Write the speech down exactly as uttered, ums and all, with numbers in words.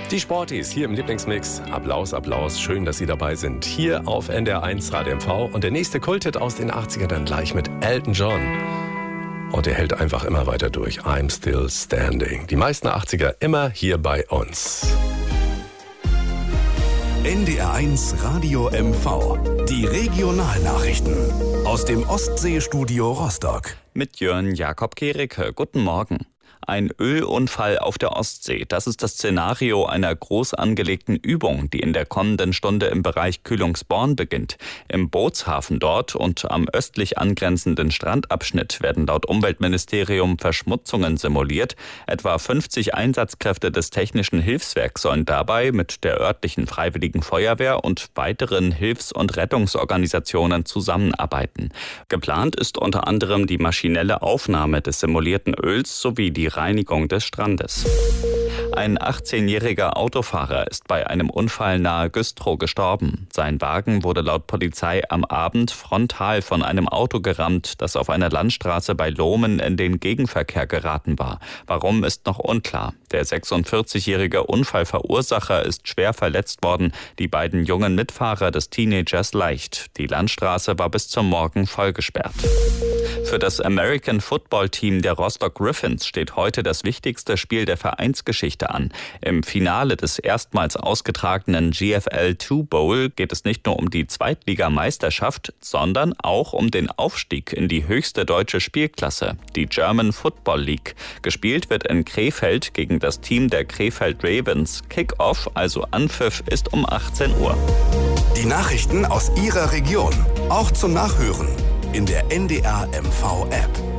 Die Sporties hier im Lieblingsmix. Applaus, Applaus. Schön, dass Sie dabei sind. Hier auf N D R eins Radio M V. Und der nächste Kulthit aus den achtzigern dann gleich mit Elton John. Und er hält einfach immer weiter durch. I'm Still Standing. Die meisten achtziger immer hier bei uns. N D R eins Radio M V. Die Regionalnachrichten aus dem Ostseestudio Rostock. Mit Jörn Jakob Gericke. Guten Morgen. Ein Ölunfall auf der Ostsee. Das ist das Szenario einer groß angelegten Übung, die in der kommenden Stunde im Bereich Kühlungsborn beginnt. Im Bootshafen dort und am östlich angrenzenden Strandabschnitt werden laut Umweltministerium Verschmutzungen simuliert. Etwa fünfzig Einsatzkräfte des Technischen Hilfswerks sollen dabei mit der örtlichen Freiwilligen Feuerwehr und weiteren Hilfs- und Rettungsorganisationen zusammenarbeiten. Geplant ist unter anderem die maschinelle Aufnahme des simulierten Öls sowie die Reinigung des Strandes. Ein achtzehnjähriger Autofahrer ist bei einem Unfall nahe Güstrow gestorben. Sein Wagen wurde laut Polizei am Abend frontal von einem Auto gerammt, das auf einer Landstraße bei Lohmen in den Gegenverkehr geraten war. Warum, ist noch unklar. Der sechsundvierzigjährige Unfallverursacher ist schwer verletzt worden, die beiden jungen Mitfahrer des Teenagers leicht. Die Landstraße war bis zum Morgen vollgesperrt. Für das American Football Team der Rostock Griffins steht heute das wichtigste Spiel der Vereinsgeschichte an. Im Finale des erstmals ausgetragenen G F L zwei Bowl geht es nicht nur um die Zweitligameisterschaft, sondern auch um den Aufstieg in die höchste deutsche Spielklasse, die German Football League. Gespielt wird in Krefeld gegen das Team der Krefeld Ravens. Kick-Off, also Anpfiff, ist um achtzehn Uhr. Die Nachrichten aus Ihrer Region, auch zum Nachhören in der N D R M V App.